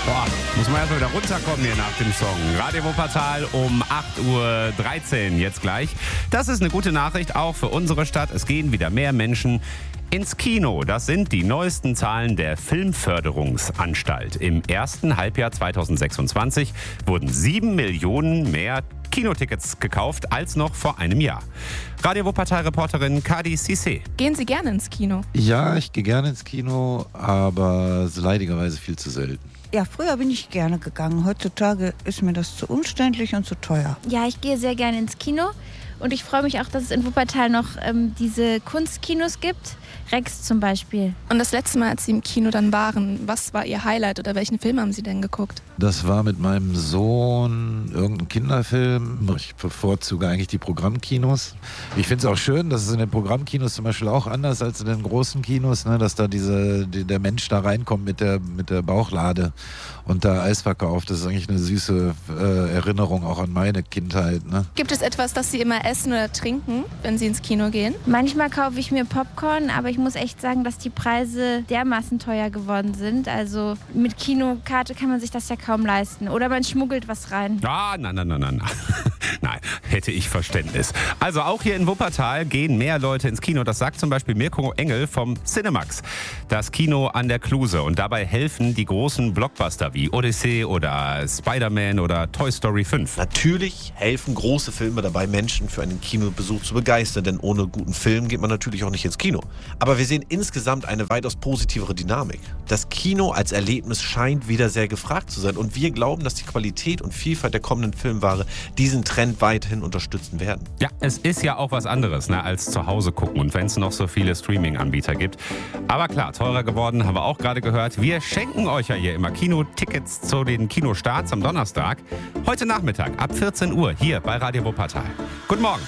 Boah, muss man erstmal wieder runterkommen hier nach dem Song. Radio Wuppertal um 8.13 Uhr jetzt gleich. Das ist eine gute Nachricht auch für unsere Stadt. Es gehen wieder mehr Menschen ins Kino. Das sind die neuesten Zahlen der Filmförderungsanstalt. Im ersten Halbjahr 2026 wurden 7 Millionen mehr Kinotickets gekauft als noch vor einem Jahr. Radio Wuppertal-Reporterin Kadi Cissé. Gehen Sie gerne ins Kino? Ja, ich gehe gerne ins Kino, aber leidigerweise viel zu selten. Ja, früher bin ich gerne gegangen. Heutzutage ist mir das zu umständlich und zu teuer. Ja, ich gehe sehr gerne ins Kino und ich freue mich auch, dass es in Wuppertal noch diese Kunstkinos gibt. Rex zum Beispiel. Und das letzte Mal, als Sie im Kino dann waren, was war Ihr Highlight oder welchen Film haben Sie denn geguckt? Das war mit meinem Sohn irgendein Kinderfilm. Ich bevorzuge eigentlich die Programmkinos. Ich finde es auch schön, dass es in den Programmkinos zum Beispiel auch anders als in den großen Kinos, ne, dass da der Mensch da reinkommt mit der Bauchlade und da Eis verkauft. Das ist eigentlich eine süße Erinnerung auch an meine Kindheit. Ne? Gibt es etwas, das Sie immer essen oder trinken, wenn Sie ins Kino gehen? Manchmal kaufe ich mir Popcorn, aber ich muss echt sagen, dass die Preise dermaßen teuer geworden sind. Also mit Kinokarte kann man sich das ja kaum leisten. Oder man schmuggelt was rein. Ah, nein. Nein, hätte ich Verständnis. Also auch hier in Wuppertal gehen mehr Leute ins Kino. Das sagt zum Beispiel Mirko Engel vom Cinemax. Das Kino an der Kluse. Und dabei helfen die großen Blockbuster wie Odyssey oder Spider-Man oder Toy Story 5. Natürlich helfen große Filme dabei, Menschen für einen Kinobesuch zu begeistern. Denn ohne guten Film geht man natürlich auch nicht ins Kino. Aber wir sehen insgesamt eine weitaus positivere Dynamik. Das Kino als Erlebnis scheint wieder sehr gefragt zu sein. Und wir glauben, dass die Qualität und Vielfalt der kommenden Filmware diesen Trend weiterhin unterstützen werden. Ja, es ist ja auch was anderes, ne, als zu Hause gucken und wenn es noch so viele Streaming-Anbieter gibt. Aber klar, teurer geworden, haben wir auch gerade gehört. Wir schenken euch ja hier immer Kinotickets zu den Kinostarts am Donnerstag. Heute Nachmittag ab 14 Uhr hier bei Radio Wuppertal. Guten Morgen.